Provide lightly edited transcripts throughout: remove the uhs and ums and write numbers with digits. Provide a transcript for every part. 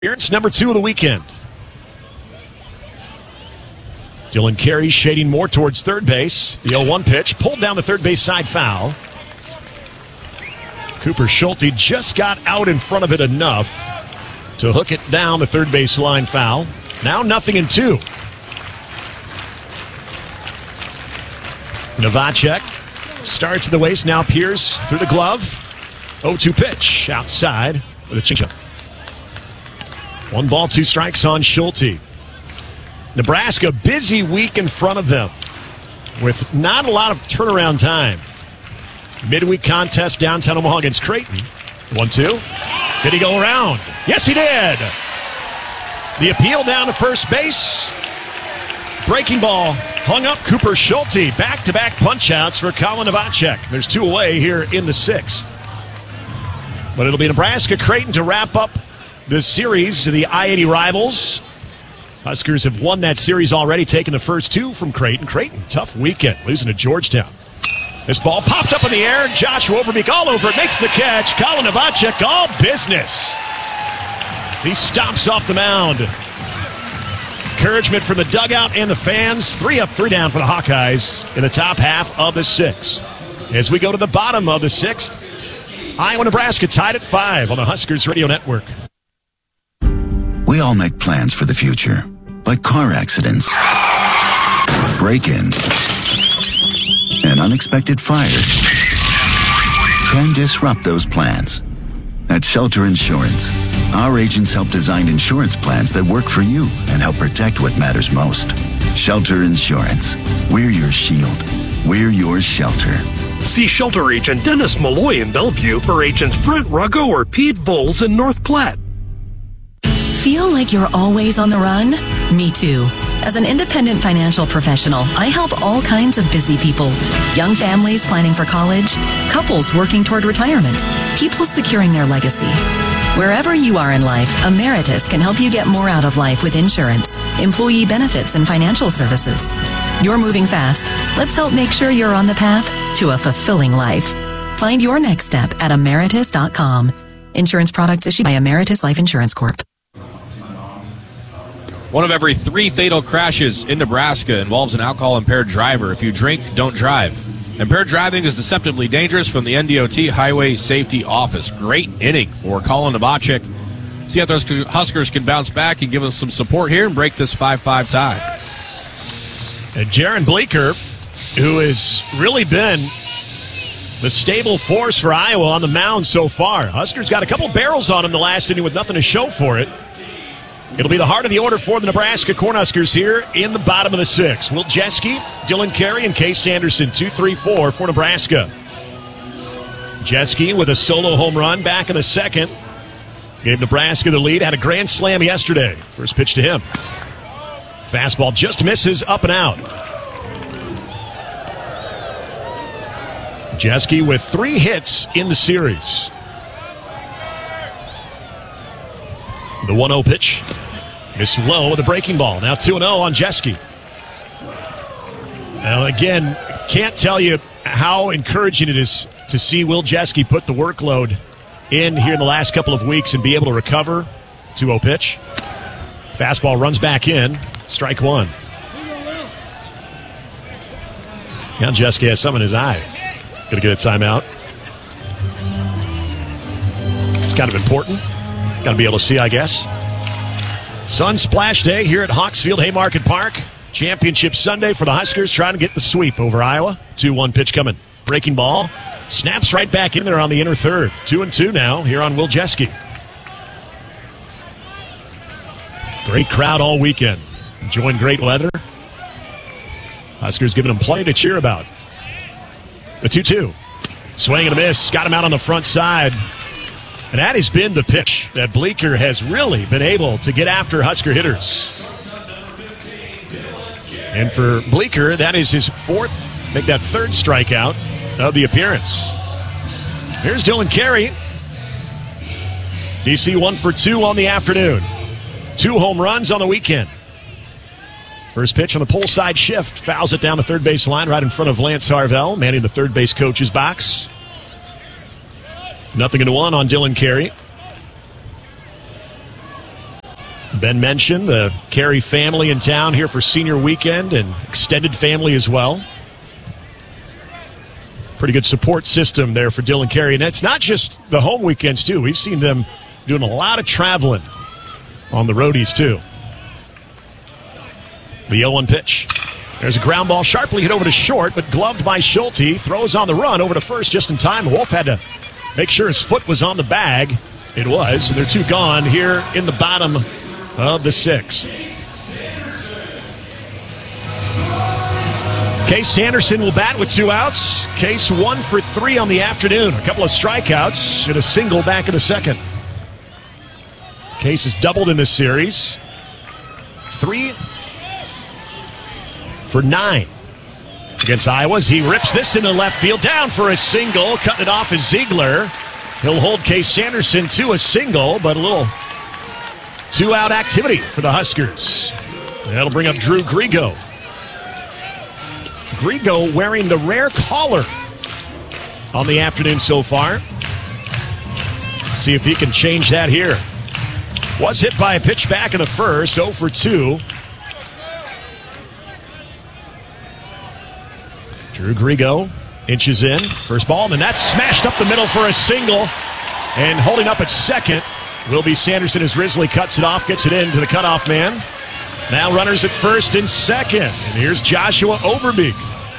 Appearance number 2 of the weekend. Dylan Carey shading more towards third base. The 0-1 pitch pulled down the third base side foul. Cooper Schulte just got out in front of it enough to hook it down the third base line foul. Now 0-2. Novacek starts at the waist, now Pierce through the glove. 0-2 pitch outside with a changeup. 1 ball, 2 strikes on Schulte. Nebraska, busy week in front of them with not a lot of turnaround time. Midweek contest downtown Omaha against Creighton. 1-2. Did he go around? Yes, he did. The appeal down to first base. Breaking ball hung up Cooper Schulte. Back-to-back punch-outs for Colin Novacek. There's 2 away here in the 6th. But it'll be Nebraska-Creighton to wrap up the series of the I-80 rivals. Huskers have won that series already, taking the first 2 from Creighton. Creighton, tough weekend, losing to Georgetown. This ball popped up in the air. Joshua Overbeek all over it, makes the catch. Colin Novacek, all business. As he stomps off the mound. Encouragement from the dugout and the fans. 3 up, 3 down for the Hawkeyes in the top half of the 6th. As we go to the bottom of the 6th, Iowa-Nebraska tied at 5 on the Huskers Radio Network. We all make plans for the future, but car accidents, break-ins, and unexpected fires can disrupt those plans. At Shelter Insurance, our agents help design insurance plans that work for you and help protect what matters most. Shelter Insurance. We're your shield. We're your shelter. See Shelter Agent Dennis Malloy in Bellevue or Agents Brent Ruggo or Pete Voles in North Platte. Feel like you're always on the run? Me too. As an independent financial professional, I help all kinds of busy people. Young families planning for college, couples working toward retirement, people securing their legacy. Wherever you are in life, Emeritus can help you get more out of life with insurance, employee benefits, and financial services. You're moving fast. Let's help make sure you're on the path to a fulfilling life. Find your next step at Emeritus.com. Insurance products issued by Emeritus Life Insurance Corp. 1 of every 3 fatal crashes in Nebraska involves an alcohol-impaired driver. If you drink, don't drive. Impaired driving is deceptively dangerous from the NDOT Highway Safety Office. Great inning for Colin Novacek. See if those Huskers can bounce back and give us some support here and break this 5-5 tie. And Jaron Bleeker, who has really been the stable force for Iowa on the mound so far. Huskers got a couple barrels on him the last inning with nothing to show for it. It'll be the heart of the order for the Nebraska Cornhuskers here in the bottom of the 6th. Will Jeske, Dylan Carey, and Case Sanderson, 2-3-4 for Nebraska. Jeske with a solo home run back in the 2nd. Gave Nebraska the lead. Had a grand slam yesterday. First pitch to him. Fastball just misses up and out. Jeske with 3 hits in the series. The 1-0 pitch. Missed low with a breaking ball. Now 2-0 on Jeske. Now again, can't tell you how encouraging it is to see Will Jeske put the workload in here in the last couple of weeks and be able to recover. 2-0 pitch. Fastball runs back in. Strike 1. Now Jeske has some in his eye. Gonna get a timeout. It's kind of important. Got to be able to see, I guess. Sun Splash Day here at Hawksfield Haymarket Park. Championship Sunday for the Huskers, trying to get the sweep over Iowa. 2-1 pitch coming. Breaking ball. Snaps right back in there on the inner third. 2-2 now here on Will Jeske. Great crowd all weekend. Enjoying great weather. Huskers giving them plenty to cheer about. The 2-2. Swing and a miss. Got him out on the front side. And that has been the pitch that Bleeker has really been able to get after Husker hitters. And for Bleeker, that is his 4th, make that 3rd strikeout of the appearance. Here's Dylan Carey. DC 1 for 2 on the afternoon. 2 home runs on the weekend. First pitch on the pull side shift. Fouls it down the third base line right in front of Lance Harvell, manning the third base coach's box. 0-1 on Dylan Carey. Ben mentioned the Carey family in town here for senior weekend and extended family as well. Pretty good support system there for Dylan Carey. And it's not just the home weekends, too. We've seen them doing a lot of traveling on the roadies, too. The 0-1 pitch. There's a ground ball sharply hit over to short, but gloved by Schulte. Throws on the run over to first just in time. Wolf had to make sure his foot was on the bag. It was. And they're two gone here in the bottom of the sixth. Case Sanderson will bat with 2 outs. Case 1 for 3 on the afternoon. A couple of strikeouts and a single back in the second. Case has doubled in this series. 3 for 9 against Iowa. He rips this into left field, down for a single. Cutting it off is Ziegler. He'll hold Case Sanderson to a single, but a little 2-out activity for the Huskers. That'll bring up Drew Grigo. Grigo wearing the rare collar on the afternoon so far. See if he can change that here. Was hit by a pitch back in the first, 0 for 2. Drew Grigo inches in. First ball, and that's smashed up the middle for a single. And holding up at second will be Sanderson as Risley cuts it off, gets it in to the cutoff man. Now runners at first and second. And here's Joshua Overbeek.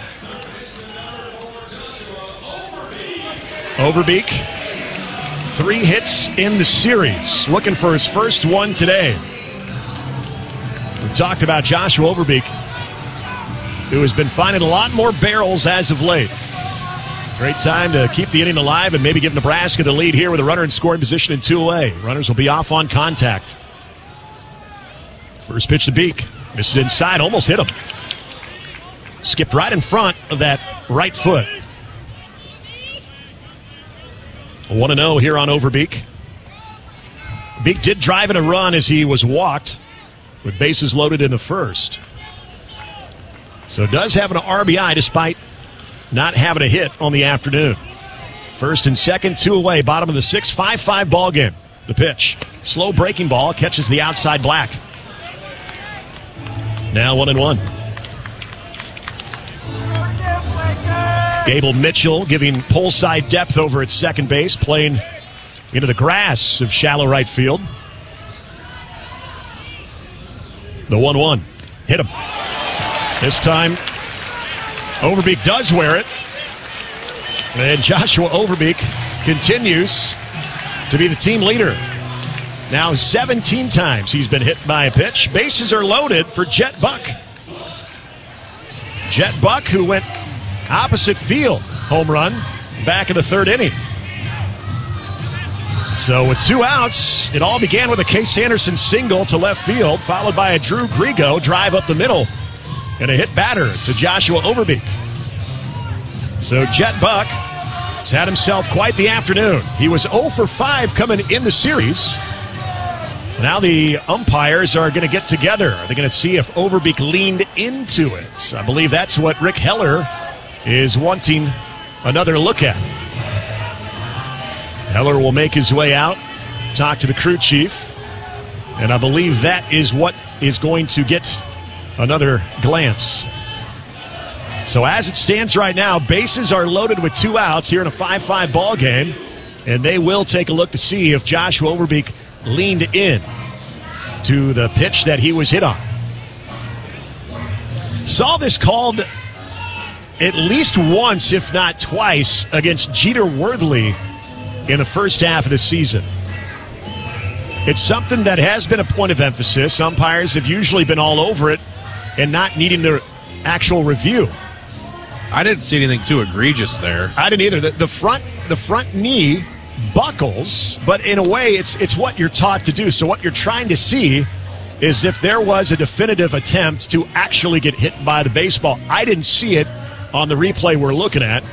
Overbeek, 3 hits in the series. Looking for his first one today. We've talked about Joshua Overbeek, who has been finding a lot more barrels as of late. Great time to keep the inning alive and maybe give Nebraska the lead here with a runner in scoring position in 2-away. Runners will be off on contact. First pitch to Beek. Missed it inside, almost hit him. Skipped right in front of that right foot. 1-0 here on Overbeek. Beek did drive in a run as he was walked with bases loaded in the first. So does have an RBI despite not having a hit on the afternoon. First and second, 2 away, bottom of the sixth, 5-5 ball game. The pitch. Slow breaking ball, catches the outside black. Now 1-1. Gable Mitchell giving pull side depth over at second base, playing into the grass of shallow right field. The 1-1. Hit him. This time, Overbeek does wear it. And Joshua Overbeek continues to be the team leader. Now 17 times he's been hit by a pitch. Bases are loaded for Jet Buck. Jet Buck, who went opposite field, home run back in the third inning. So with 2 outs, it all began with a Case Sanderson single to left field, followed by a Drew Grigo drive up the middle and a hit batter to Joshua Overbeek. So Jet Buck has had himself quite the afternoon. He was 0 for 5 coming in the series. Now the umpires are going to get together. They're going to see if Overbeek leaned into it. I believe that's what Rick Heller is wanting another look at. Heller will make his way out, talk to the crew chief, and I believe that is what is going to get another glance. So as it stands right now, bases are loaded with 2 outs here in a 5-5 ball game, and they will take a look to see if Joshua Overbeek leaned in to the pitch that he was hit on. Saw this called at least once, if not twice, against Jeter Worthley in the first half of the season. It's something that has been a point of emphasis. Umpires have usually been all over it and not needing the actual review. I didn't see anything too egregious there. I didn't either. The front knee buckles, but in a way it's what you're taught to do. So what you're trying to see is if there was a definitive attempt to actually get hit by the baseball. I didn't see it on the replay we're looking at.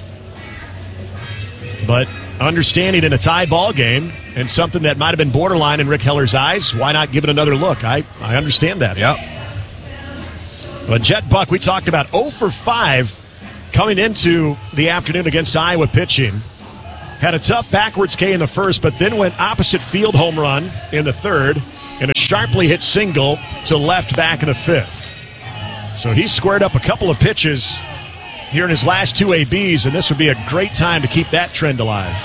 But understanding in a tie ball game and something that might have been borderline in Rick Heller's eyes, why not give it another look? I understand that. Yep. But Jet Buck, we talked about 0 for 5 coming into the afternoon against Iowa pitching. Had a tough backwards K in the first, but then went opposite field home run in the third. and a sharply hit single to left back in the 5th. So he squared up a couple of pitches here in his last 2 ABs, and this would be a great time to keep that trend alive.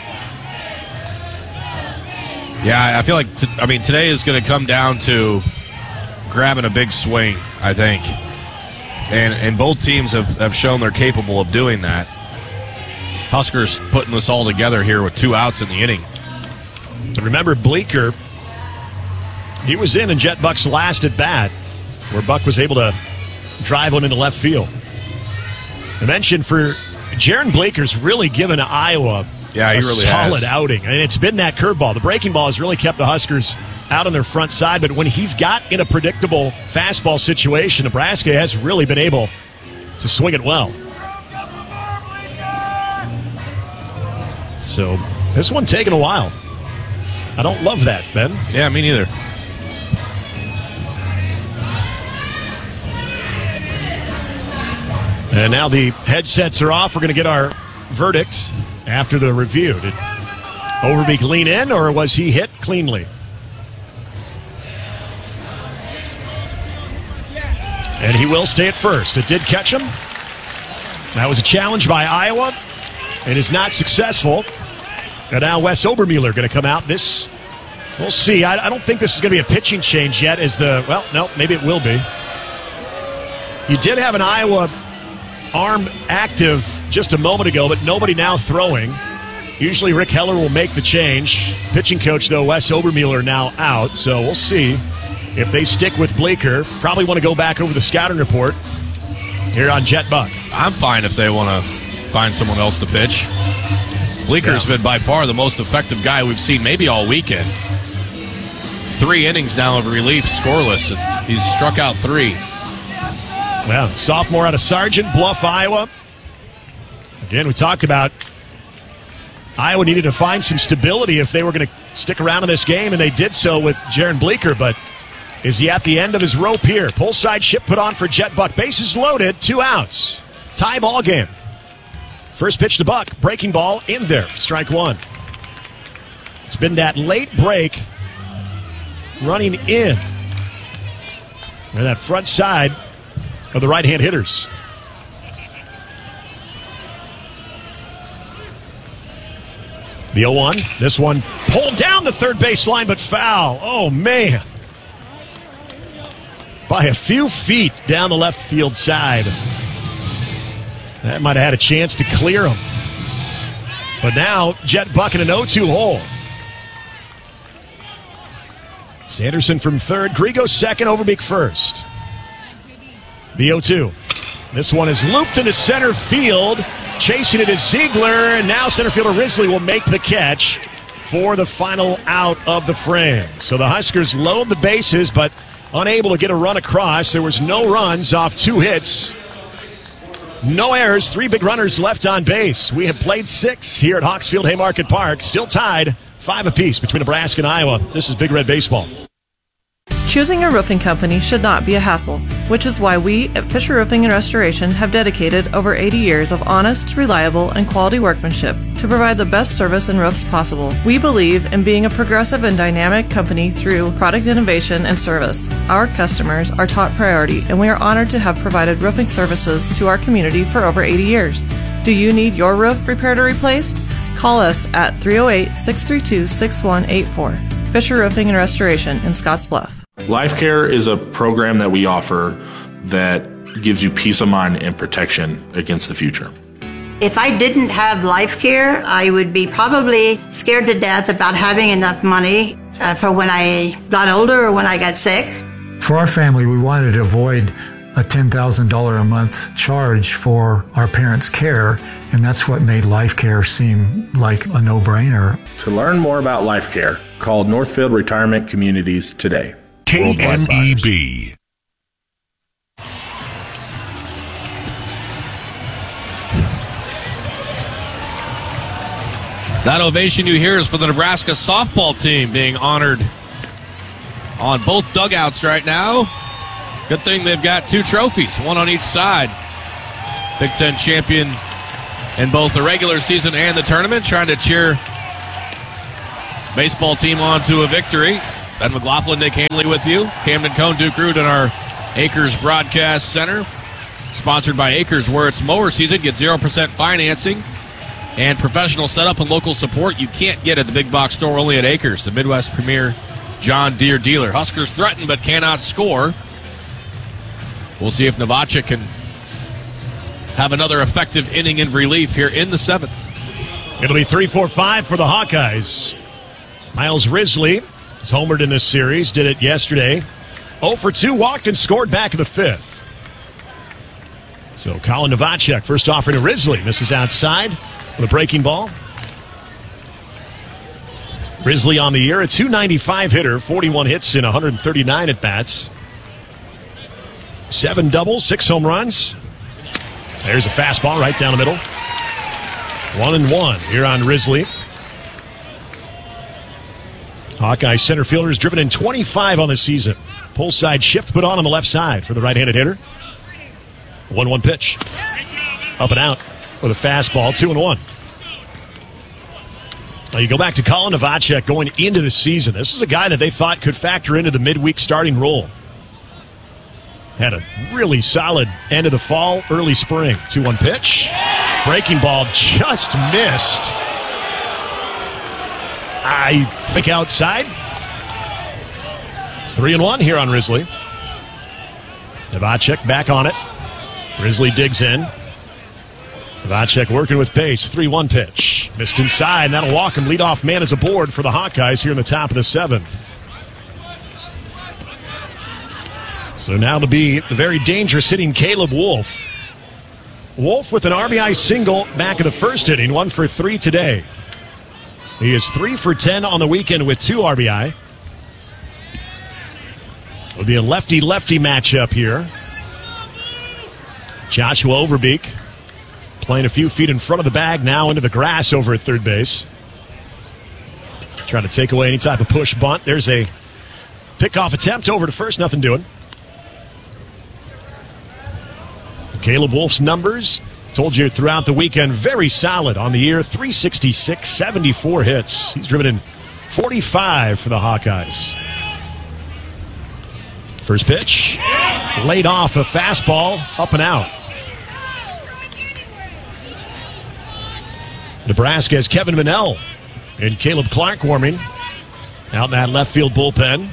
Yeah, I feel like today is going to come down to grabbing a big swing, I think. And both teams have shown they're capable of doing that. Huskers putting this all together here with 2 outs in the inning. And remember, Bleeker, he was in Jet Buck's last at bat, where Buck was able to drive one into left field. I mentioned for Jaron Bleeker's really given Iowa he really solid has. outing. And it's been that curveball. The breaking ball has really kept the Huskers out on their front side, but when he's got in a predictable fastball situation, Nebraska has really been able to swing it well. So this one taking a while. I don't love that, Ben. Yeah, me neither. And now the headsets are off. We're going to get our verdict after the review. Did Overbeek lean in, or was he hit cleanly? And he will stay at first. It did catch him. That was a challenge by Iowa and is not successful. And now Wes Obermueller going to come out. We'll see. I don't think this is going to be a pitching change yet. Maybe it will be. You did have an Iowa arm active just a moment ago, but nobody now throwing. Usually Rick Heller will make the change. Pitching coach, though, Wes Obermueller now out. So we'll see if they stick with Bleeker. Probably want to go back over the scouting report here on Jet Buck. I'm fine if they want to find someone else to pitch. Bleeker's been by far the most effective guy we've seen maybe all weekend. 3 innings now of relief, scoreless. He's struck out 3. Well, sophomore out of Sergeant Bluff, Iowa. Again, we talked about Iowa needed to find some stability if they were going to stick around in this game, and they did so with Jaron Bleeker, but is he at the end of his rope here? Pull side ship put on for Jet Buck. Bases loaded, 2 outs. Tie ball game. First pitch to Buck. Breaking ball in there. Strike 1. It's been that late break running in. And that front side of the right-hand hitters. The 0-1. This one pulled down the third baseline, but foul. Oh, man. By a few feet down the left field side. That might have had a chance to clear him. But now, Jet Buck in an 0-2 hole. Sanderson from third. Grigo second. Overbeek first. The 0-2. This one is looped into center field. Chasing it is Ziegler. And now center fielder Risley will make the catch for the final out of the frame. So the Huskers load the bases, but unable to get a run across. There was no runs off 2 hits. No errors, 3 big runners left on base. We have played 6 here at Hawksfield Haymarket Park. Still tied 5 apiece between Nebraska and Iowa. This is Big Red Baseball. Choosing a roofing company should not be a hassle, which is why we at Fisher Roofing and Restoration have dedicated over 80 years of honest, reliable, and quality workmanship to provide the best service and roofs possible. We believe in being a progressive and dynamic company through product innovation and service. Our customers are top priority, and we are honored to have provided roofing services to our community for over 80 years. Do you need your roof repaired or replaced? Call us at 308-632-6184. Fisher Roofing and Restoration in Scotts Bluff. LifeCare is a program that we offer that gives you peace of mind and protection against the future. If I didn't have LifeCare, I would be probably scared to death about having enough money for when I got older or when I got sick. For our family, we wanted to avoid a $10,000 a month charge for our parents' care, and that's what made LifeCare seem like a no-brainer. To learn more about LifeCare, call Northfield Retirement Communities today. KMEB. That ovation you hear is for the Nebraska softball team being honored on both dugouts right now. Good thing they've got 2 trophies, 1 on each side. Big Ten champion in both the regular season and the tournament, trying to cheer baseball team on to a victory. Ben McLaughlin, Nick Hanley with you. Camden Cone, Duke Root in our Acres Broadcast Center. Sponsored by Acres, where it's mower season. Get 0% financing and professional setup and local support you can't get at the big box store, only at Acres, the Midwest premier John Deere dealer. Huskers threaten but cannot score. We'll see if Novacek can have another effective inning in relief here in the 7th. It'll be 3-4-5 for the Hawkeyes. Miles Risley is homered in this series, did it yesterday. 0 for 2, walked and scored back in the 5th. So Colin Novacek, first offering to Risley, misses outside with a breaking ball. Risley on the year, a .295 hitter, 41 hits in 139 at-bats. 7 doubles, 6 home runs. There's a fastball right down the middle. 1-1 here on Risley. Hawkeye center fielder has driven in 25 on the season. Pull side shift put on the left side for the right-handed hitter. 1-1 pitch. Up and out with a fastball, 2-1. Now you go back to Colin Novacek going into the season. This is a guy that they thought could factor into the midweek starting role. Had a really solid end of the fall, early spring. 2-1 pitch. Breaking ball just missed. I think outside. 3-1 here on Risley. Novacek back on it. Risley digs in. Novacek working with pace. 3-1 pitch. Missed inside, and that'll walk him. Leadoff man is aboard for the Hawkeyes here in the top of the 7th. So now to be the very dangerous hitting Caleb Wolf. Wolf with an RBI single back in the first inning. 1 for 3 today. He is 3 for 10 on the weekend with 2 RBI. It'll be a lefty-lefty matchup here. Joshua Overbeek playing a few feet in front of the bag, now into the grass over at third base. Trying to take away any type of push bunt. There's a pickoff attempt over to first, nothing doing. Caleb Wolf's numbers, told you throughout the weekend, very solid on the year. 366, 74 hits. He's driven in 45 for the Hawkeyes. First pitch, laid off a fastball, up and out. Nebraska has Kevin Minnell and Caleb Clark warming out in that left field bullpen.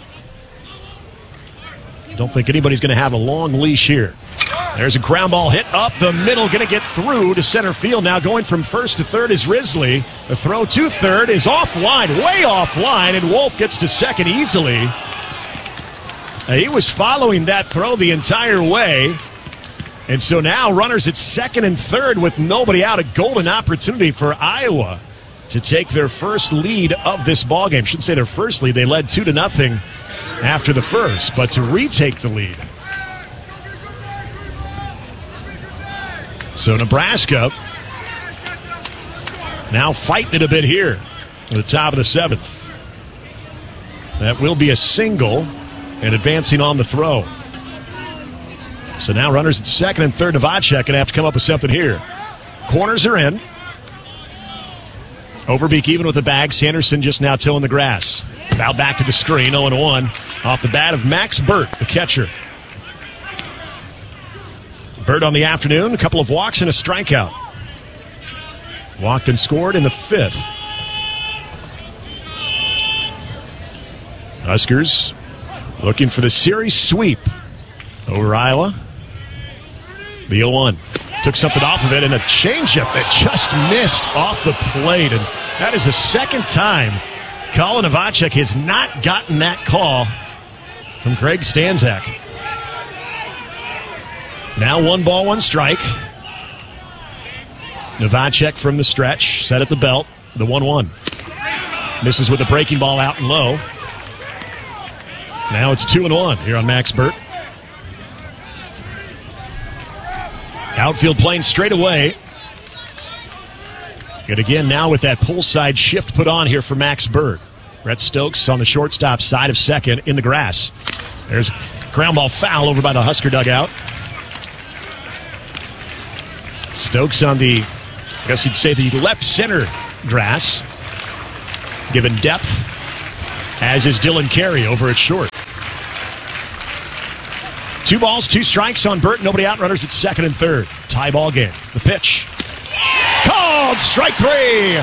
Don't think anybody's going to have a long leash here. There's a ground ball hit up the middle, going to get through to center field. Now going from first to third is Risley. The throw to third is offline, way offline, and Wolf gets to second easily. He was following that throw the entire way. And so now runners at second and third with nobody out. A golden opportunity for Iowa to take their first lead of this ballgame. Shouldn't say their first lead. They led 2-0 after the first, but to retake the lead. So Nebraska now fighting it a bit here at the top of the 7th. That will be a single and advancing on the throw. So now runners at second and third. Novacek going to have to come up with something here. Corners are in. Overbeek even with the bag. Sanderson just now tilling the grass. Foul back to the screen. 0-1 off the bat of Max Burt, the catcher. Burt on the afternoon. A couple of walks and a strikeout. Walked and scored in the 5th. Huskers looking for the series sweep over Iowa. The 0-1. Took something off of it, and a changeup that just missed off the plate. And that is the second time Colin Novacek has not gotten that call from Craig Stanzak. Now 1 ball, 1 strike. Novacek from the stretch, set at the belt. The 1-1. Misses with a breaking ball out and low. Now it's 2-1 here on Max Burt. Outfield playing straight away. And again, now with that pull side shift put on here for Max Burt. Brett Stokes on the shortstop side of second in the grass. There's a ground ball foul over by the Husker dugout. Stokes on the, I guess you'd say the left center grass. Given depth as is Dylan Carey over at short. 2 balls, 2 strikes on Burt. Nobody out. Runners at second and third. Tie ball game. The pitch. Called strike 3.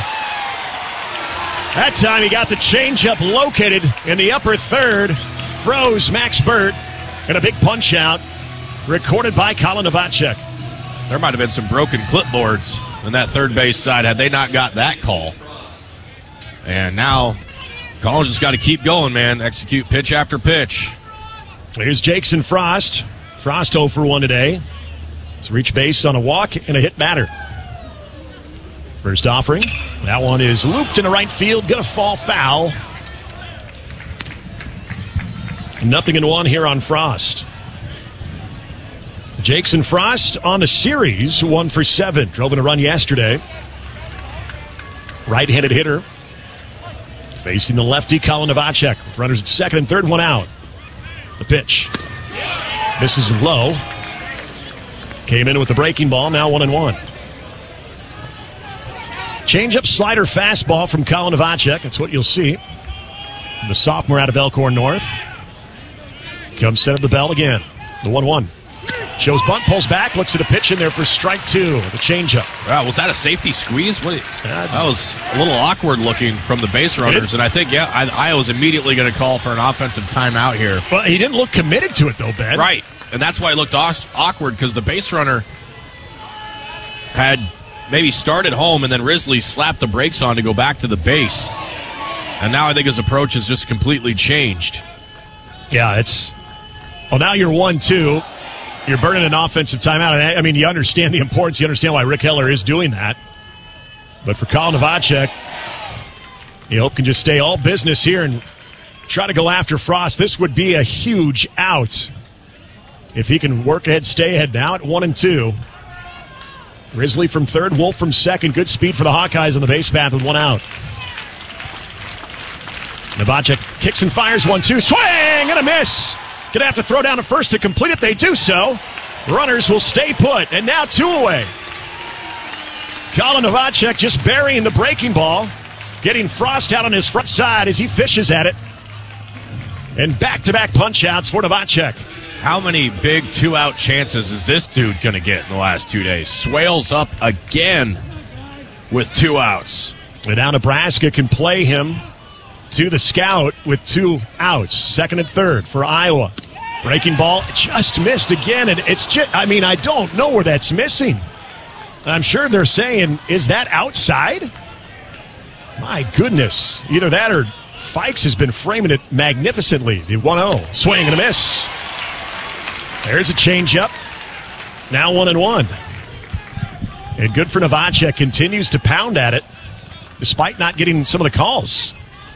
That time he got the changeup located in the upper third. Froze Max Burt. And a big punch out recorded by Colin Novacek. There might have been some broken clipboards on that third base side had they not got that call. And now Colin's just got to keep going, man. Execute pitch after pitch. Here's Jackson Frost. Frost 0 for 1 today. It's reached base on a walk and a hit batter. First offering. That one is looped into right field. Going to fall foul. 0-1 here on Frost. Jackson Frost on the series, 1 for 7. Drove in a run yesterday. Right-handed hitter. Facing the lefty, Colin Novacek. With runners at second and third, 1 out. The pitch. Misses low. Came in with the breaking ball, now 1-1. Changeup, slider, fastball from Colin Novacek. That's what you'll see. The sophomore out of Elkhorn North. Comes set of the bell again. The 1-1. Shows bunt, pulls back, looks at a pitch in there for strike 2. The changeup. Wow, was that a safety squeeze? That was a little awkward looking from the base runners, and I think, I was immediately going to call for an offensive timeout here. Well, he didn't look committed to it, though, Ben. Right, and that's why it looked awkward, because the base runner had maybe started home, and then Risley slapped the brakes on to go back to the base. And now I think his approach has just completely changed. Yeah, well, now you're 1-2. You're burning an offensive timeout. And I mean, you understand the importance. You understand why Rick Heller is doing that. But for Colin Novacek, you hope can just stay all business here and try to go after Frost. This would be a huge out if he can work ahead, stay ahead now at 1-2. Risley from third, Wolf from second. Good speed for the Hawkeyes on the base path with 1 out. Novacek kicks and fires 1-2. Swing and a miss. Gonna have to throw down to first to complete it. They do so. Runners will stay put. And now 2 away. Colin Novacek just burying the breaking ball. Getting Frost out on his front side as he fishes at it. And back-to-back punch-outs for Novacek. How many big 2-out chances is this dude going to get in the last 2 days? Swales up again with 2 outs. And now Nebraska can play him to the scout with 2 outs. Second and third for Iowa. Breaking ball just missed again. And it's just, I don't know where that's missing. I'm sure they're saying, is that outside? My goodness. Either that or Fikes has been framing it magnificently. The 1-0. Swing and a miss. There's a changeup. Now 1-1. And good for Novacek. Continues to pound at it despite not getting some of the calls.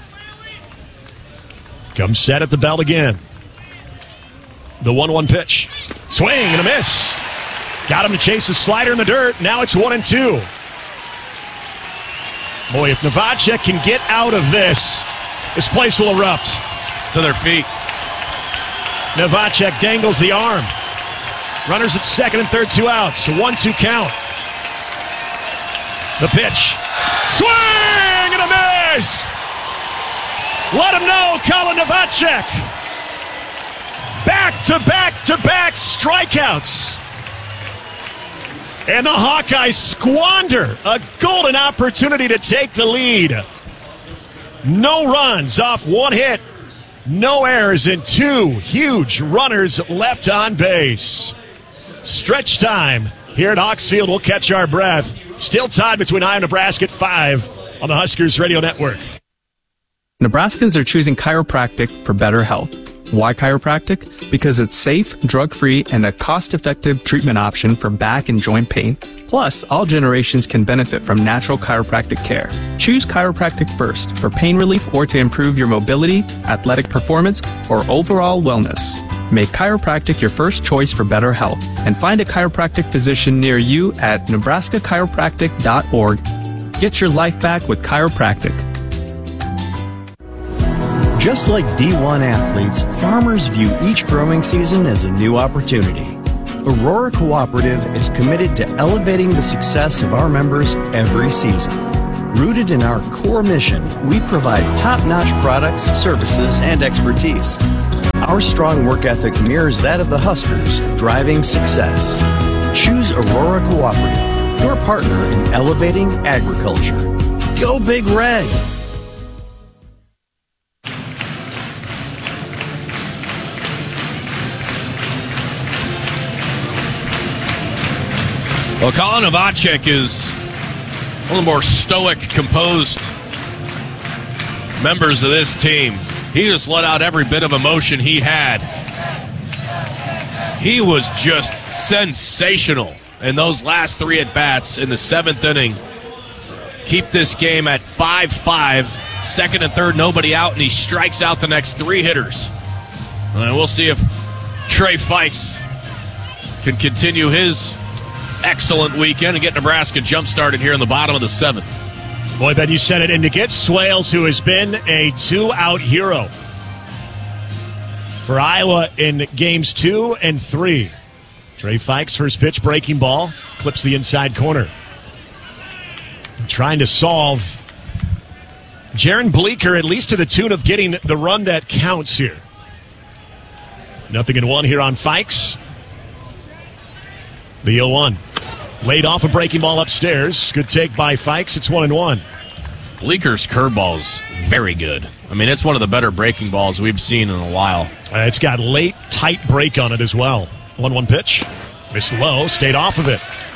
Comes set at the belt again. The 1-1 pitch. Swing and a miss. Got him to chase a slider in the dirt. Now it's 1-2. Boy, if Novacek can get out of this place will erupt. To their feet. Novacek dangles the arm. Runners at second and third, 2 outs. 1-2 count. The pitch. Swing and a miss. Let him know, Colin Novacek. Back-to-back-to-back strikeouts. And the Hawkeyes squander a golden opportunity to take the lead. No runs off 1 hit. No errors and 2 huge runners left on base. Stretch time here at Hawks Field. We'll catch our breath. Still tied between Iowa and Nebraska at 5 on the Huskers Radio Network. Nebraskans are choosing chiropractic for better health. Why chiropractic? Because it's safe, drug-free, and a cost-effective treatment option for back and joint pain. Plus, all generations can benefit from natural chiropractic care. Choose chiropractic first for pain relief or to improve your mobility, athletic performance, or overall wellness. Make chiropractic your first choice for better health and find a chiropractic physician near you at nebraskachiropractic.org. Get your life back with chiropractic. Just like D1 athletes, farmers view each growing season as a new opportunity. Aurora Cooperative is committed to elevating the success of our members every season. Rooted in our core mission, we provide top-notch products, services, and expertise. Our strong work ethic mirrors that of the Huskers, driving success. Choose Aurora Cooperative, your partner in elevating agriculture. Go Big Red! Well, Colin Novacek is one of the more stoic, composed members of this team. He just let out every bit of emotion he had. He was just sensational in those last 3 at-bats in the 7th inning. Keep this game at 5-5. Second and third, nobody out, and he strikes out the next 3 hitters. And we'll see if Trey Fikes can continue his excellent weekend and get Nebraska jump-started here in the bottom of the 7th. Boy, Ben, you said it. And to get Swales, who has been a 2-out hero for Iowa in games 2 and 3. Trey Fikes, first pitch, breaking ball, clips the inside corner. Trying to solve Jaron Bleeker, at least to the tune of getting the run that counts here. 0-1 here on Fikes. The 0-1. Laid off a breaking ball upstairs. Good take by Fikes. It's 1-1. Bleeker's curveball is very good. I mean, it's one of the better breaking balls we've seen in a while. It's got late, tight break on it as well. 1-1 pitch. Missed low. Stayed off of it.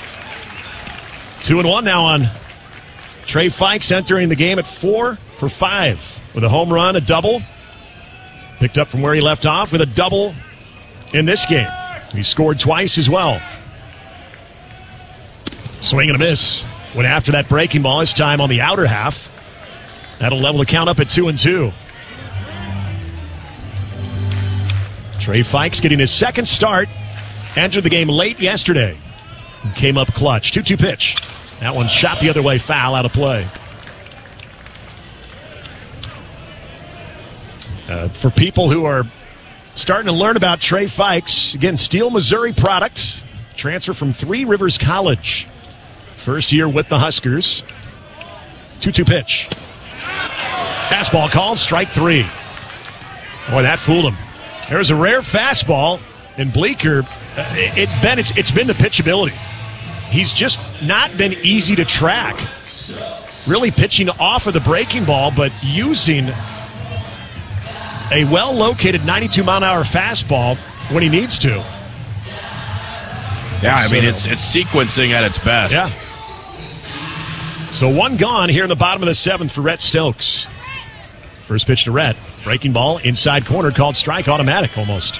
2-1 now on Trey Fikes, entering the game at 4 for 5 with a home run, a double. Picked up from where he left off with a double in this game. He scored twice as well. Swing and a miss. Went after that breaking ball, this time on the outer half. That'll level the count up at 2-2. Trey Fikes getting his second start. Entered the game late yesterday. And came up clutch. 2-2 pitch. That one shot the other way, foul, out of play. For people who are starting to learn about Trey Fikes, again, Steel Missouri product. Transfer from Three Rivers College. First year with the Huskers. 2-2 pitch. Fastball called, strike 3. Boy, that fooled him. There's a rare fastball, and Bleeker, it's been the pitchability. He's just not been easy to track. Really pitching off of the breaking ball, but using a well-located 92-mile-an-hour fastball when he needs to. Yeah, I mean, it's sequencing at its best. Yeah. So 1 gone here in the bottom of the 7th for Rhett Stokes. First pitch to Rhett. Breaking ball, inside corner, called strike, automatic almost.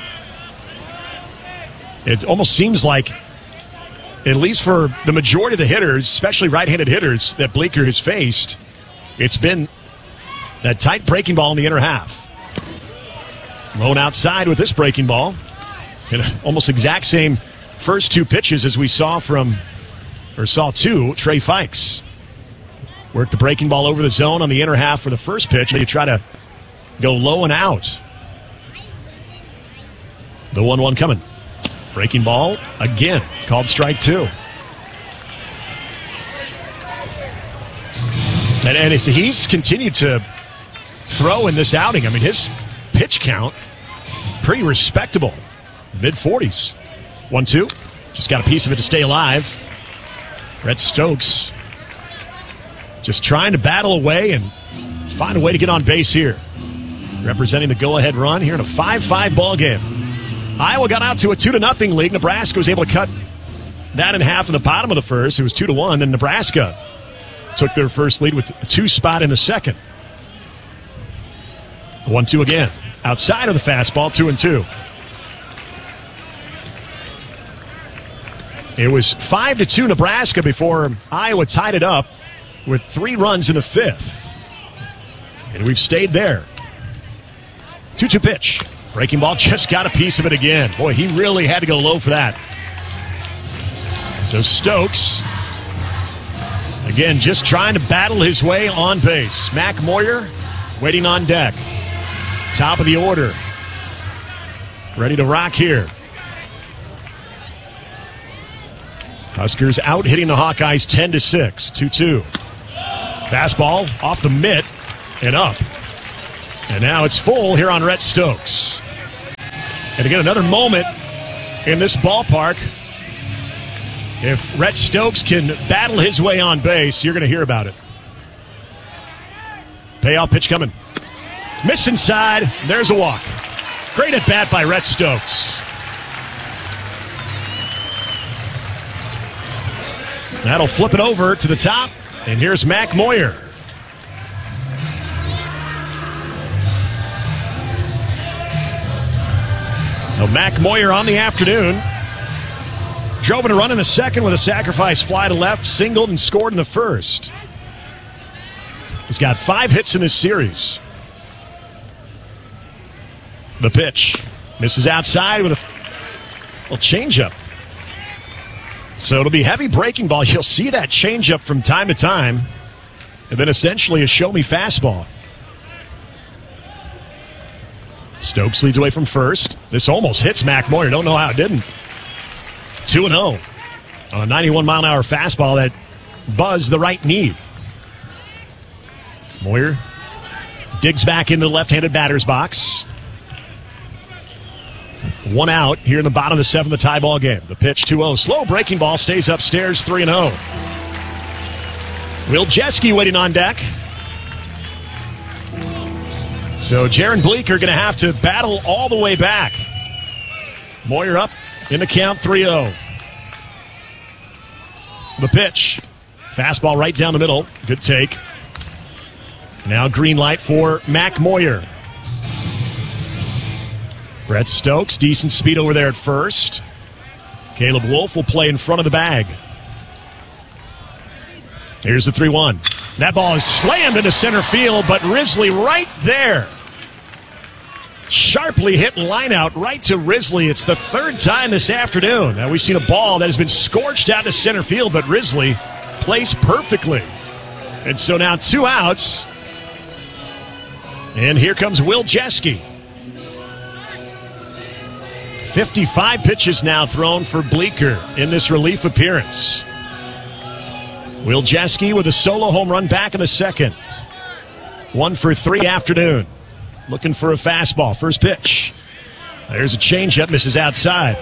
It almost seems like, at least for the majority of the hitters, especially right-handed hitters that Bleeker has faced, it's been that tight breaking ball in the inner half. Lone outside with this breaking ball. And almost exact same first 2 pitches as we saw Trey Fikes. Work the breaking ball over the zone on the inner half for the first pitch. And you try to go low and out. The 1-1 coming. Breaking ball again. Called strike 2. And he's continued to throw in this outing. I mean, his pitch count, pretty respectable. Mid-40s. 1-2. Just got a piece of it to stay alive. Rhett Stokes just trying to battle away and find a way to get on base here. Representing the go-ahead run here in a 5-5 ball game. Iowa got out to a 2-0 lead. Nebraska was able to cut that in half in the bottom of the first. It was 2-1. Then Nebraska took their first lead with a 2 spot in the second. 1-2 again. Outside of the fastball, 2-2. It was 5-2 Nebraska before Iowa tied it up with 3 runs in the 5th. And we've stayed there. 2-2 pitch. Breaking ball, just got a piece of it again. Boy, he really had to go low for that. So Stokes, again, just trying to battle his way on base. Mac Moyer waiting on deck. Top of the order. Ready to rock here. Huskers out hitting the Hawkeyes 10-6. 2-2. Fastball off the mitt and up. And now it's full here on Rhett Stokes. And again, another moment in this ballpark. If Rhett Stokes can battle his way on base, you're going to hear about it. Payoff pitch coming. Miss inside. There's a walk. Great at bat by Rhett Stokes. That'll flip it over to the top. And here's Mac Moyer. So Mac Moyer on the afternoon. Drove in a run in the second with a sacrifice fly to left, singled and scored in the first. He's got 5 hits in this series. The pitch. Misses outside with a little changeup. So it'll be heavy breaking ball. You'll see that changeup from time to time. And then essentially a show-me fastball. Stokes leads away from first. This almost hits Mac Moyer. Don't know how it didn't. 2-0 on a 91-mile-an-hour fastball that buzzed the right knee. Moyer digs back into the left-handed batter's box. 1 out here in the bottom of the 7th, the tie ball game. The pitch 2-0. Slow breaking ball stays upstairs 3-0. Will Jeske waiting on deck. So Jaron Bleeker going to have to battle all the way back. Moyer up in the count 3-0. The pitch. Fastball right down the middle. Good take. Now green light for Mac Moyer. Rhett Stokes, decent speed over there at first. Caleb Wolf will play in front of the bag. Here's the 3-1. That ball is slammed into center field, but Risley right there. Sharply hit line out right to Risley. It's the 3rd time this afternoon that we've seen a ball that has been scorched out to center field, but Risley plays perfectly. And so now 2 outs. And here comes Will Jeske. 55 pitches now thrown for Bleeker in this relief appearance. Will Jeske with a solo home run back in the 2nd. 1 for 3 afternoon. Looking for a fastball. First pitch. There's a changeup. Misses outside.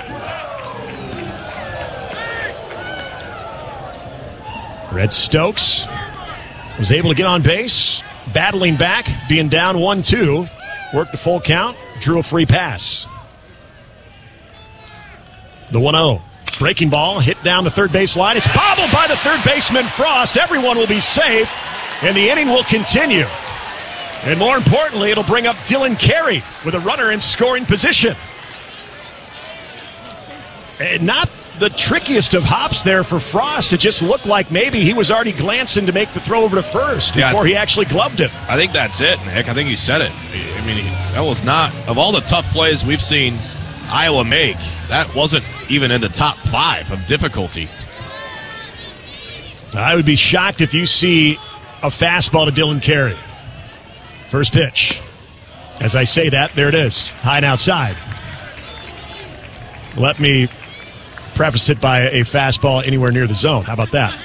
Rhett Stokes was able to get on base. Battling back. Being down 1-2. Worked a full count. Drew a free pass. The 1-0. Breaking ball, hit down the third base line. It's bobbled by the third baseman, Frost. Everyone will be safe, and the inning will continue. And more importantly, it'll bring up Dylan Carey with a runner in scoring position. And not the trickiest of hops there for Frost. It just looked like maybe he was already glancing to make the throw over to first before he actually gloved it. I think that's it, Nick. I think you said it. I mean, that was not, of all the tough plays we've seen Iowa make, that wasn't even in the top 5 of difficulty. I would be shocked if you see a fastball to Dylan Carey. First pitch. As I say that, there it is. High and outside. Let me preface it by a fastball anywhere near the zone. How about that?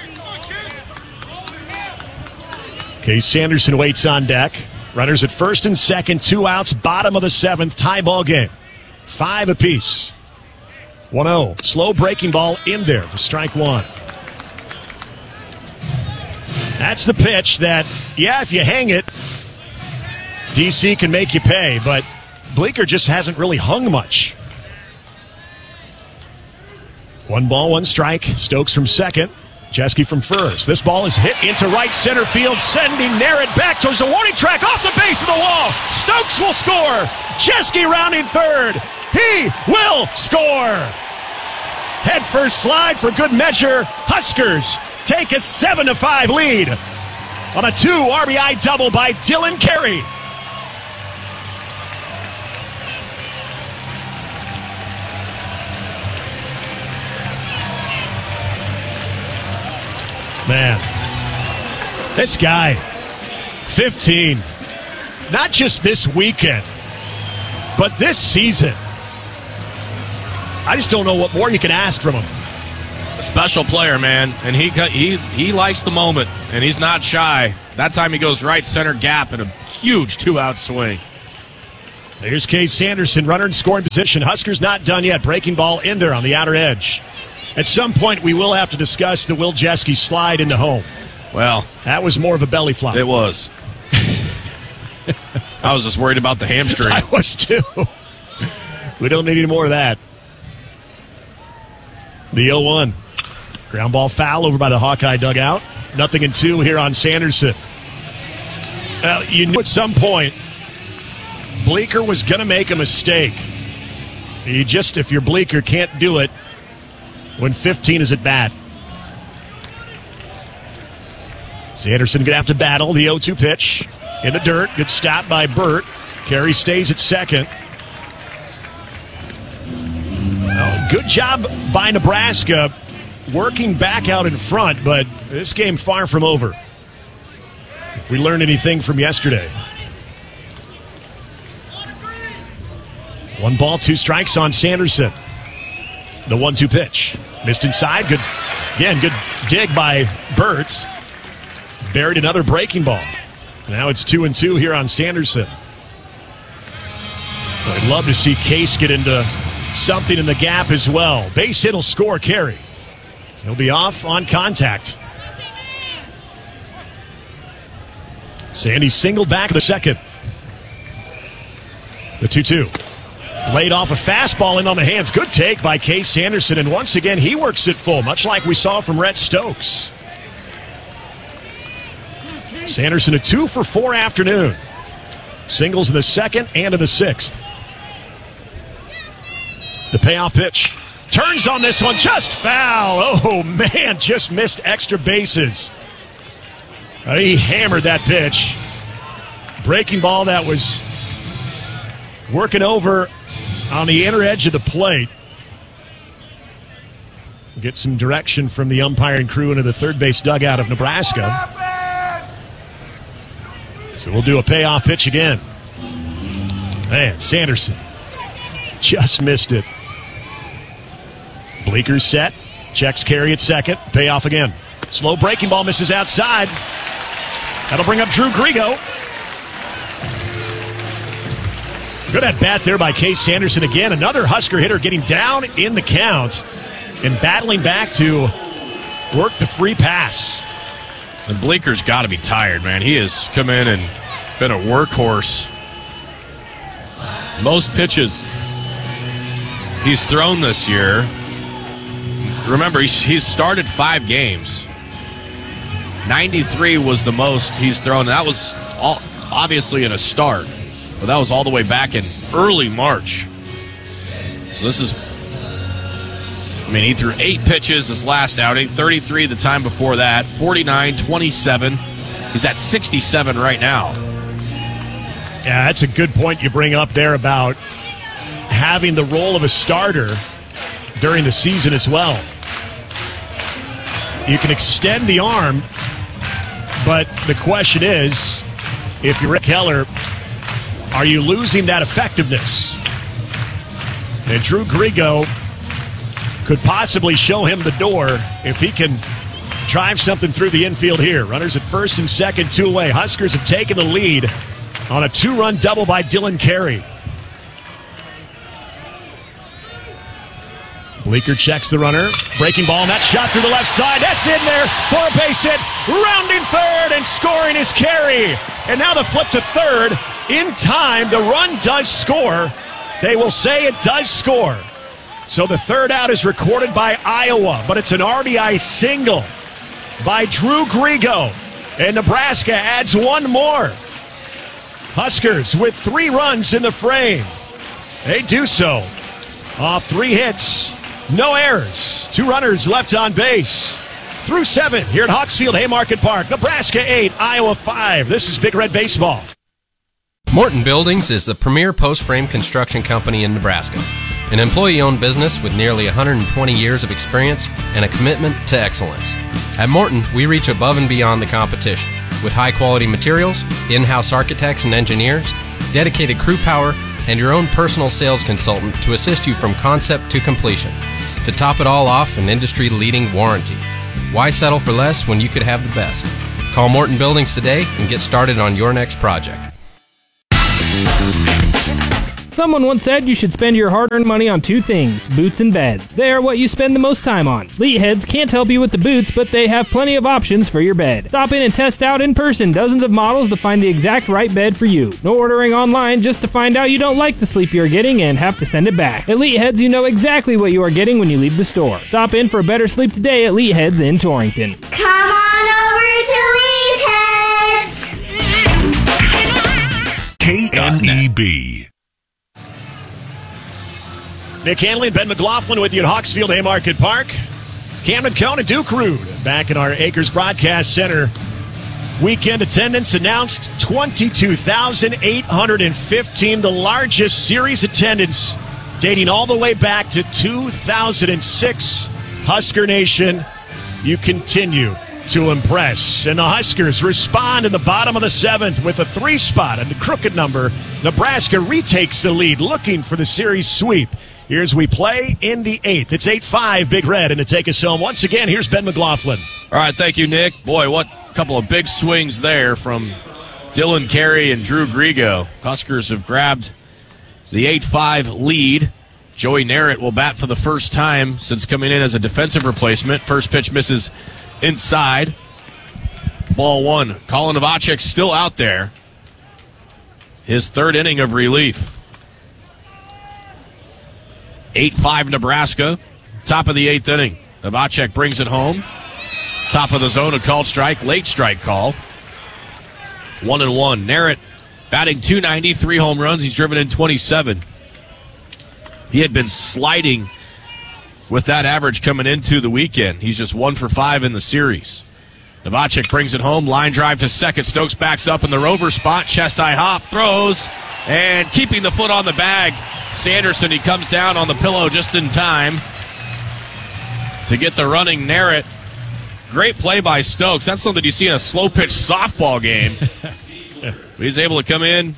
Case Sanderson waits on deck. Runners at first and second. 2 outs. Bottom of the 7th. Tie ball game. 5 apiece. 1-0. Slow breaking ball in there for strike 1. That's the pitch that, if you hang it, DC can make you pay, but Bleeker just hasn't really hung much. 1 ball, 1 strike. Stokes from second. Jeske from first. This ball is hit into right center field, sending Narrett back towards the warning track, off the base of the wall. Stokes will score. Jeske rounding third. He will score. Head first slide for good measure. Huskers take a 7-5 lead on a 2 RBI double by Dylan Carey. Man, this guy, 15, not just this weekend, but this season. I just don't know what more you can ask from him. A special player, man, and he likes the moment, and he's not shy. That time he goes right center gap in a huge 2-out swing. Here's Case Sanderson, runner in scoring position. Huskers not done yet. Breaking ball in there on the outer edge. At some point, we will have to discuss the Will Jeske slide into home. Well, that was more of a belly flop. It was. I was just worried about the hamstring. I was too. We don't need any more of that. The 0-1. Ground ball foul over by the Hawkeye dugout. 0-2 here on Sanderson. You knew at some point Bleeker was going to make a mistake. If you're Bleeker, can't do it when 15 is at bat. Sanderson going to have to battle the 0-2 pitch in the dirt. Good stop by Burt. Carey stays at second. Good job by Nebraska working back out in front, but this game far from over. If we learned anything from yesterday. 1 ball, 2 strikes on Sanderson. The 1-2 pitch. Missed inside. Good dig by Burt. Buried another breaking ball. Now it's 2-2 here on Sanderson. I'd love to see Case get into something in the gap as well. Base hit will score Carey. He'll be off on contact. Sandy singled back in the second. The 2-2. Laid off a fastball in on the hands. Good take by Case Sanderson, and once again he works it full, much like we saw from Rhett Stokes. Sanderson a 2 for 4 afternoon. Singles in the second and in the sixth. The payoff pitch. Turns on this one, just foul. Oh, man, just missed extra bases. He hammered that pitch. Breaking ball that was working over on the inner edge of the plate. We'll get some direction from the umpiring crew into the third base dugout of Nebraska. So we'll do a payoff pitch again. Man, Sanderson just missed it. Bleeker's set. Checks Carey at second. Payoff again. Slow breaking ball misses outside. That'll bring up Drew Grigo. Good at bat there by Case Sanderson again. Another Husker hitter getting down in the count and battling back to work the free pass. And Bleeker's got to be tired, man. He has come in and been a workhorse. Most pitches he's thrown this year. Remember, he's started 5 games. 93 was the most he's thrown. That was all obviously in a start, but that was all the way back in early March. So this is, he threw 8 pitches this last outing, 33 the time before that, 49, 27. He's at 67 right now. Yeah, that's a good point you bring up there about having the role of a starter during the season as well. You can extend the arm, but the question is, if you're Rick Heller, are you losing that effectiveness? And Drew Grigo could possibly show him the door if he can drive something through the infield here. Runners at first and second, 2 away. Huskers have taken the lead on a 2-run double by Dylan Carey. Bleeker checks the runner. Breaking ball, and that shot through the left side. That's in there for a base hit. Rounding third and scoring is Carey. And now the flip to third. In time, the run does score. They will say it does score. So the third out is recorded by Iowa, but it's an RBI single by Drew Grigo. And Nebraska adds 1 more. Huskers with 3 runs in the frame. They do so off 3 hits. No errors. 2 runners left on base. Through 7 here at Hawksfield Haymarket Park. Nebraska 8, Iowa 5. This is Big Red Baseball. Morton Buildings is the premier post-frame construction company in Nebraska. An employee-owned business with nearly 120 years of experience and a commitment to excellence. At Morton, we reach above and beyond the competition with high-quality materials, in-house architects and engineers, dedicated crew power, and your own personal sales consultant to assist you from concept to completion. To top it all off, an industry-leading warranty. Why settle for less when you could have the best? Call Morton Buildings today and get started on your next project. Someone once said you should spend your hard-earned money on two things, boots and beds. They are what you spend the most time on. Leadheads can't help you with the boots, but they have plenty of options for your bed. Stop in and test out in person dozens of models to find the exact right bed for you. No ordering online just to find out you don't like the sleep you're getting and have to send it back. At Leadheads, you know exactly what you are getting when you leave the store. Stop in for a better sleep today at Leadheads in Torrington. Come on over to Leadheads! KNEB. Nick Hanley and Ben McLaughlin with you at Hawksfield Haymarket Park. Cameron Cohn and Duke Rude back in our Acres Broadcast Center. Weekend attendance announced 22,815, the largest series attendance dating all the way back to 2006. Husker Nation, you continue to impress. And the Huskers respond in the bottom of the seventh with a 3-spot and the crooked number. Nebraska retakes the lead, looking for the series sweep. Here's we play in the 8th. It's 8-5, Big Red, and to take us home once again, here's Ben McLaughlin. All right, thank you, Nick. Boy, what a couple of big swings there from Dylan Carey and Drew Grigo. Huskers have grabbed the 8-5 lead. Joey Narrett will bat for the first time since coming in as a defensive replacement. First pitch misses inside. Ball one. Colin Novacek still out there. His third inning of relief. 8-5 Nebraska. Top of the 8th inning. Novacek brings it home. Top of the zone, a called strike. Late strike call. 1-1. Narrett batting .290, 3 home runs. He's driven in 27. He had been sliding with that average coming into the weekend. He's just 1 for 5 in the series. Novacek brings it home. Line drive to second. Stokes backs up in the rover spot. Chest-high hop. Throws. And keeping the foot on the bag. Sanderson, he comes down on the pillow just in time to get the running Narrett. Great play by Stokes. That's something you see in a slow-pitch softball game. He's able to come in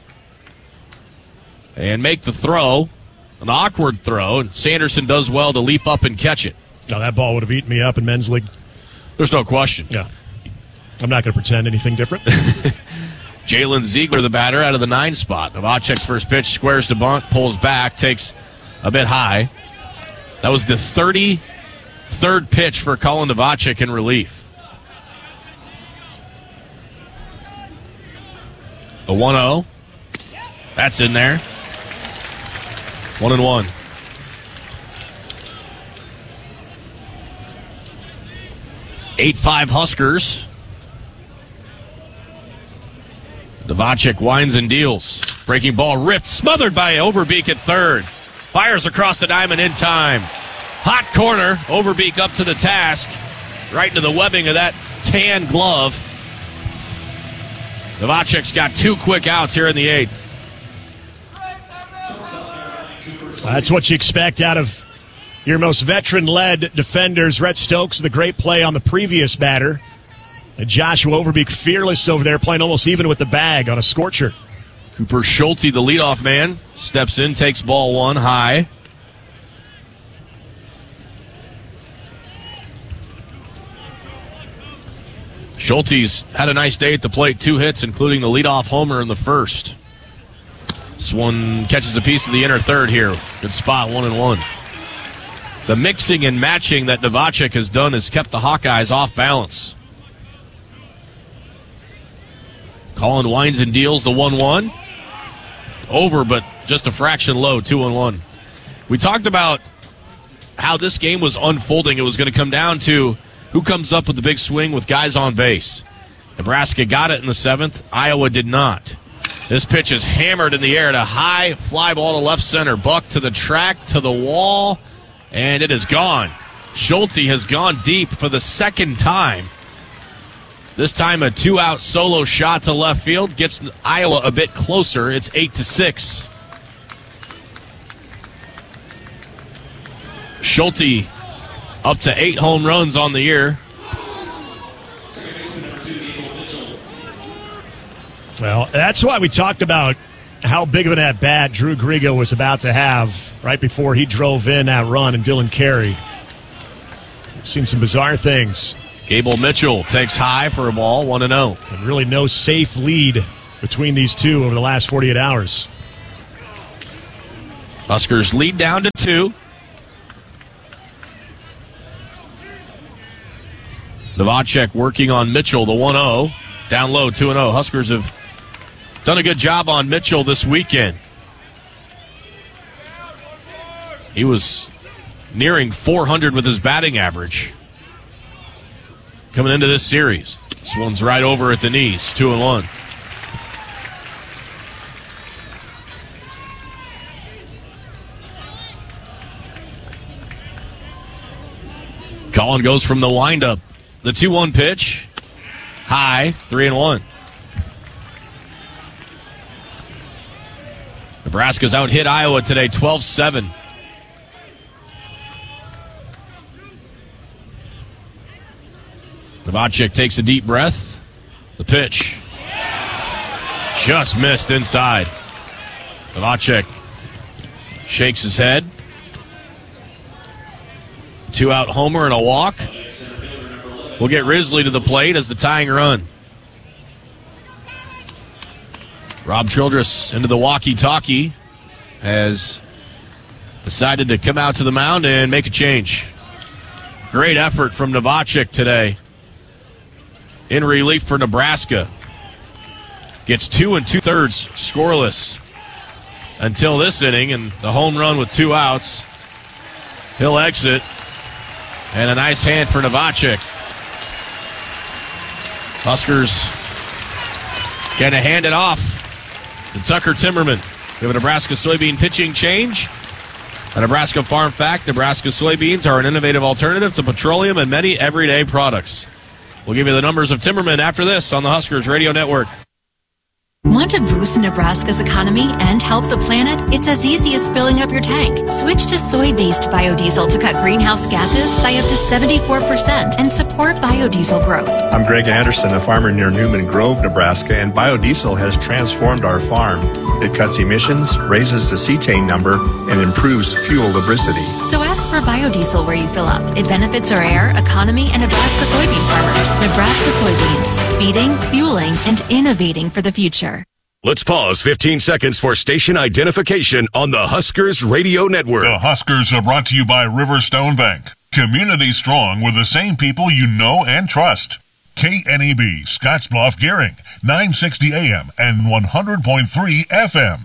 and make the throw. An awkward throw, and Sanderson does well to leap up and catch it. Now, that ball would have eaten me up in men's league. There's no question. Yeah. I'm not going to pretend anything different. Jalen Ziegler, the batter, out of the 9 spot. Novacek's first pitch, squares to bunt, pulls back, takes a bit high. That was the 33rd pitch for Colin Novacek in relief. The 1-0. That's in there. 1-1. .85 Huskers. Novacek winds and deals. Breaking ball ripped, smothered by Overbeek at third. Fires across the diamond in time. Hot corner. Overbeek up to the task. Right into the webbing of that tan glove. Novacek's got 2 quick outs here in the 8th. That's what you expect out of your most veteran-led defenders. Rhett Stokes, the great play on the previous batter. And Joshua Overbeek, fearless over there, playing almost even with the bag on a scorcher. Cooper Schulte, the leadoff man, steps in, takes ball 1 high. Schulte's had a nice day at the plate, 2 hits, including the leadoff homer in the first. This one catches a piece of the inner third here. Good spot, 1-1. The mixing and matching that Novacek has done has kept the Hawkeyes off balance. Colin winds and deals the 1-1. Over, but just a fraction low, 2-1. We talked about how this game was unfolding. It was going to come down to who comes up with the big swing with guys on base. Nebraska got it in the 7th. Iowa did not. This pitch is hammered in the air to high fly ball to left center. Buck to the track, to the wall, and it is gone. Schulte has gone deep for the second time. This time a 2-out solo shot to left field gets Iowa a bit closer. It's 8-6. Schulte up to 8 home runs on the year. Well, that's why we talked about how big of an at-bat Drew Grigo was about to have right before he drove in that run and Dylan Carey. Seen some bizarre things. Gable Mitchell takes high for a ball, 1-0. And really no safe lead between these two over the last 48 hours. Huskers lead down to 2. Novacek working on Mitchell, the 1-0. Down low, 2-0. Huskers have done a good job on Mitchell this weekend. He was nearing 400 with his batting average coming into this series. This one's right over at the knees, 2-1. Collin goes from the windup. The 2-1 pitch. High, 3-1. Nebraska's out-hit Iowa today, 12-7. Novacek takes a deep breath. The pitch. Just missed inside. Novacek shakes his head. 2-out homer and a walk. We'll get Risley to the plate as the tying run. Rob Childress into the walkie-talkie has decided to come out to the mound and make a change. Great effort from Novacek today in relief for Nebraska. Gets 2 2/3 scoreless until this inning, and the home run with 2 outs. He'll exit, and a nice hand for Novacek. Huskers going to hand it off to Tucker Timmerman. We have a Nebraska soybean pitching change. A Nebraska farm fact: Nebraska soybeans are an innovative alternative to petroleum and many everyday products. We'll give you the numbers of Timmerman after this on the Huskers Radio Network. Want to boost Nebraska's economy and help the planet? It's as easy as filling up your tank. Switch to soy-based biodiesel to cut greenhouse gases by up to 74% and support biodiesel growth. I'm Greg Anderson, a farmer near Newman Grove, Nebraska, and biodiesel has transformed our farm. It cuts emissions, raises the cetane number, and improves fuel lubricity. So ask for biodiesel where you fill up. It benefits our air, economy, and Nebraska soybean farmers. Nebraska soybeans, feeding, fueling, and innovating for the future. Let's pause 15 seconds for station identification on the Huskers Radio Network. The Huskers are brought to you by Riverstone Bank. Community strong with the same people you know and trust. KNEB, Scottsbluff, Gearing, 960 AM and 100.3 FM.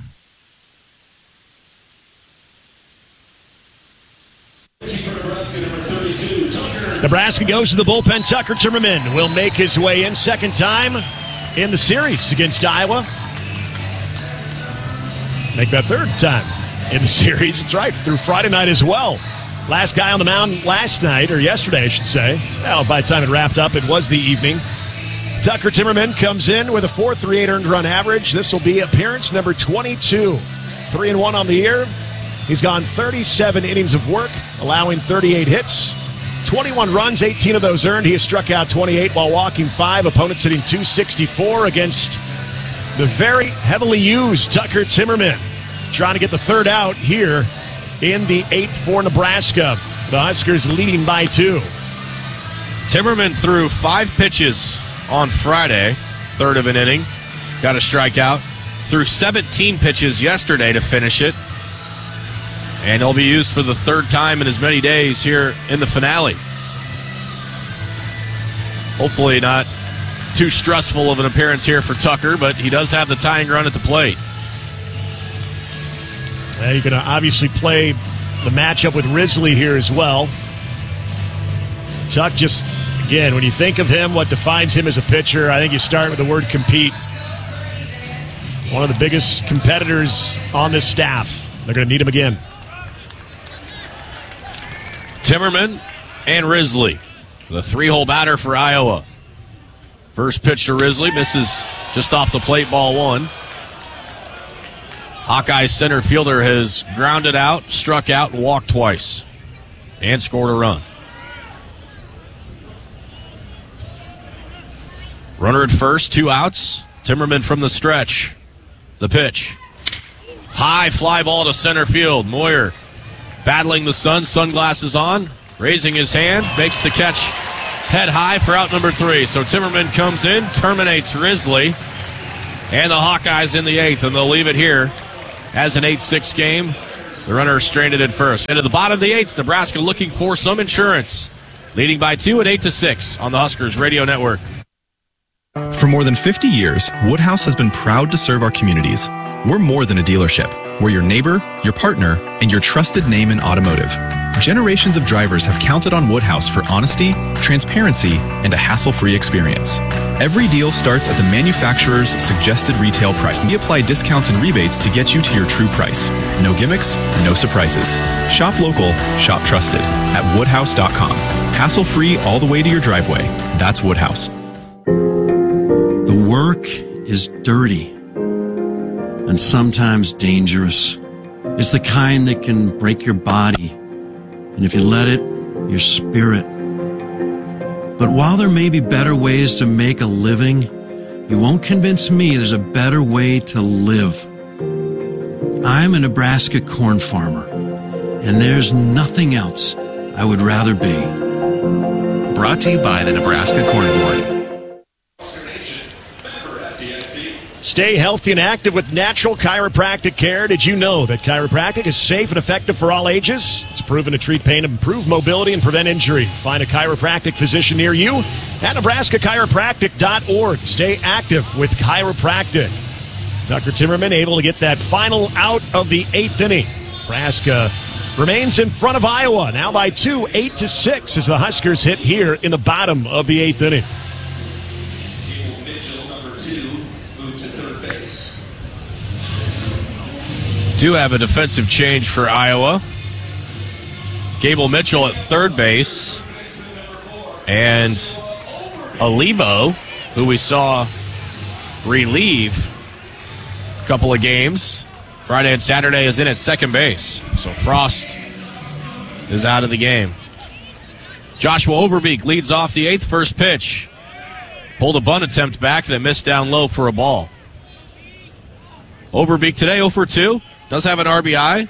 Nebraska goes to the bullpen. Tucker Timmerman will make his way in second time in the series against Iowa. Make that third time in the series. That's right, through Friday night as well. Last guy on the mound last night, or yesterday, I should say. Well, by the time it wrapped up, it was the evening. Tucker Timmerman comes in with a 4.38 earned run average. This will be appearance number 22. 3-1 on the year. He's gone 37 innings of work, allowing 38 hits. 21 runs, 18 of those earned. He has struck out 28 while walking 5. Opponents hitting .264 against the very heavily used Tucker Timmerman. Trying to get the third out here in the 8th for Nebraska. The Huskers leading by 2. Timmerman threw 5 pitches on Friday, third of an inning. Got a strikeout. Threw 17 pitches yesterday to finish it. And he'll be used for the third time in as many days here in the finale. Hopefully not too stressful of an appearance here for Tucker, but he does have the tying run at the plate. You're going to obviously play the matchup with Risley here as well. Tuck just, again, when you think of him, what defines him as a pitcher, I think you start with the word compete. One of the biggest competitors on this staff. They're going to need him again. Timmerman and Risley, the 3-hole batter for Iowa. First pitch to Risley, misses just off the plate, ball 1. Hawkeye center fielder has grounded out, struck out, and walked twice. And scored a run. Runner at first, 2 outs. Timmerman from the stretch. The pitch. High fly ball to center field. Moyer battling the sun, sunglasses on. raising his hand, makes the catch head high for out number 3. So Timmerman comes in, terminates Risley, and the Hawkeyes in the 8th, and they'll leave it here as an 8-6 game. The runner stranded at first. Into the bottom of the 8th, Nebraska looking for some insurance. Leading by 2 at 8-6 on the Huskers Radio Network. For more than 50 years, Woodhouse has been proud to serve our communities. We're more than a dealership. We're your neighbor, your partner, and your trusted name in automotive. Generations of drivers have counted on Woodhouse for honesty, transparency, and a hassle-free experience. Every deal starts at the manufacturer's suggested retail price. We apply discounts and rebates to get you to your true price. No gimmicks, no surprises. Shop local, shop trusted at woodhouse.com. Hassle-free all the way to your driveway. That's Woodhouse. The work is dirty and sometimes dangerous. It's the kind that can break your body, and if you let it, your spirit. But while there may be better ways to make a living, you won't convince me there's a better way to live. I'm a Nebraska corn farmer, and there's nothing else I would rather be. Brought to you by the Nebraska Corn Board. Stay healthy and active with natural chiropractic care. Did you know that chiropractic is safe and effective for all ages? It's proven to treat pain, improve mobility, and prevent injury. Find a chiropractic physician near you at nebraskachiropractic.org. Stay active with chiropractic. Tucker Timmerman able to get that final out of the 8th inning. Nebraska remains in front of Iowa, now by 2, 8-6, as the Huskers hit here in the bottom of the 8th inning. Do have a defensive change for Iowa. Gable Mitchell at third base. And Olivo, who we saw relieve a couple of games Friday and Saturday, is in at second base. So Frost is out of the game. Joshua Overbeek leads off the 8th. First pitch. Pulled a bunt attempt back that missed down low for a ball. Overbeek today 0 for 2. Does have an RBI.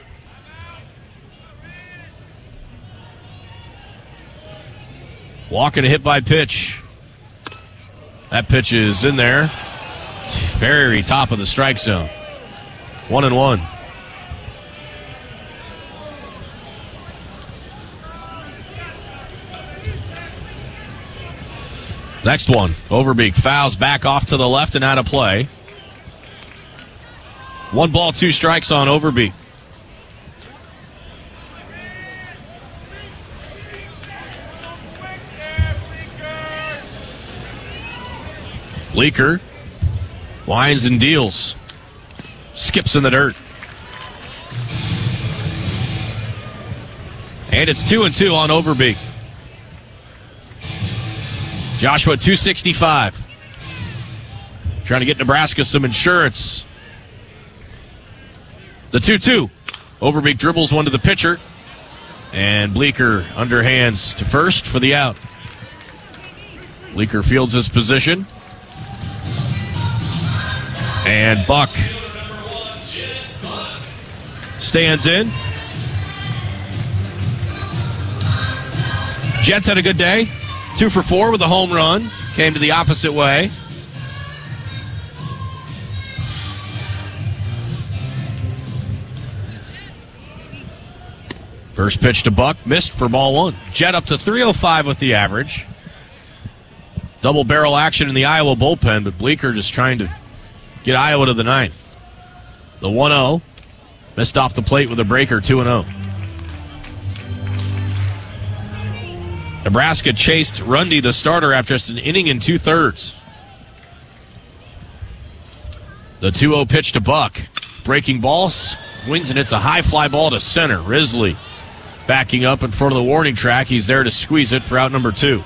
Walk and a hit by pitch. That pitch is in there. Very top of the strike zone. 1-1. Next one. Overbeek fouls back off to the left and out of play. 1 ball, 2 strikes on Overbeek. Bleeker winds and deals. Skips in the dirt. And it's 2-2 on Overbeek. Joshua 265. Trying to get Nebraska some insurance. The 2-2. Overbeek dribbles one to the pitcher. And Bleeker underhands to first for the out. Bleeker fields his position. And Buck stands in. Jets had a good day. 2 for 4 with a home run. Came to the opposite way. First pitch to Buck, missed for ball 1. Jet up to 305 with the average. Double barrel action in the Iowa bullpen, but Bleeker just trying to get Iowa to the 9th. The 1-0. Missed off the plate with a breaker, 2-0. Nebraska chased Rundy, the starter, after just an inning and 2/3. The 2-0 pitch to Buck. Breaking ball, swings and hits a high fly ball to center. Risley backing up in front of the warning track. He's there to squeeze it for out number 2.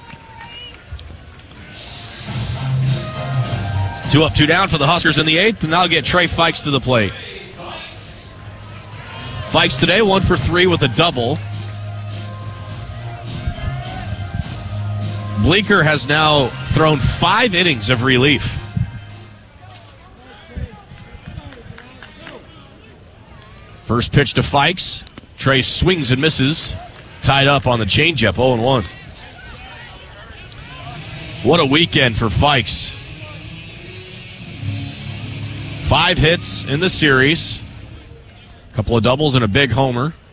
2 up, 2 down for the Huskers in the 8th, and now get Trey Fikes to the plate. Fikes today 1 for 3 with a double. Bleeker has now thrown 5 innings of relief. First pitch to Fikes. Trey swings and misses. tied up on the changeup, 0-1. What a weekend for Fikes. 5 hits in the series. A couple of doubles and a big homer.